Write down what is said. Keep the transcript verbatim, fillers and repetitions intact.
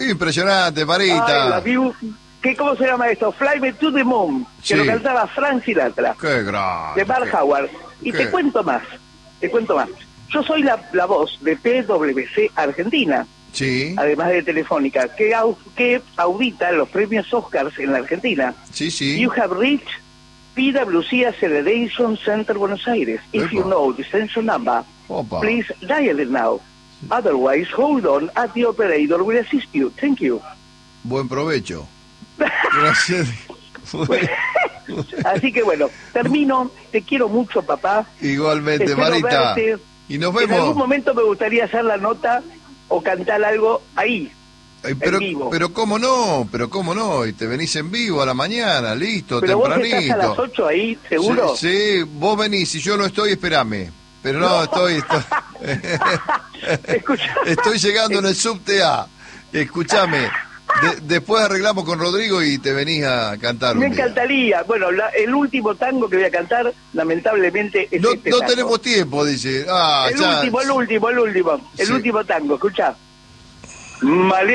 Impresionante, Marita. Ay, la view. ¿Qué, ¿Cómo se llama esto? Fly Me to the Moon, que Sí. lo cantaba Frank Sinatra. Qué grande. De Bart Howard. Y ¿Qué? te cuento más, te cuento más. Yo soy la, la voz de P W C Argentina, Sí, además de Telefónica, que, au, que audita los premios Oscars en la Argentina. sí, sí. You have reached P W C Acceleration Center Buenos Aires. If Epa. you know the extension number, Opa. please dial it now. Otherwise, hold on at the operator will assist you. Thank you. Buen provecho. Gracias. Así que bueno, termino. Te quiero mucho, papá. Igualmente, Espero Marita. verte. Y nos En algún vemos. momento me gustaría hacer la nota o cantar algo ahí, Ay, pero, en vivo. pero cómo no, pero cómo no, y te venís en vivo a la mañana, listo, Pero vos tempranito. estás a las ocho ahí, ¿seguro? Sí, sí, vos venís, si yo no estoy, espérame. Pero no, No. estoy, estoy, Escuchá. estoy llegando en el subte A. Escúchame, de- después arreglamos con Rodrigo y te venís a cantar. Me un día. encantaría. Bueno, la- el último tango que voy a cantar, lamentablemente, es No, este no tango. tenemos tiempo, dice. Ah, El ya. último, el último, el último. El Sí. último tango, escuchá. Malí